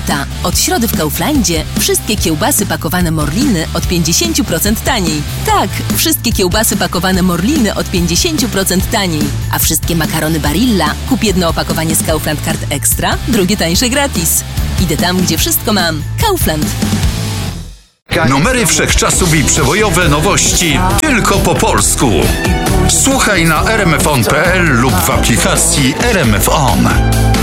święta. Od środy w Kauflandzie wszystkie kiełbasy pakowane Morliny od 50% taniej. Tak, wszystkie kiełbasy pakowane Morliny od 50% taniej. A wszystkie makarony Barilla kup jedno opakowanie z Kaufland Card Extra, drugie tańsze gratis. Idę tam, gdzie wszystko mam. Kaufland. Numery wszechczasów i przebojowe nowości tylko po polsku. Słuchaj na rmfon.pl lub w aplikacji RMF On.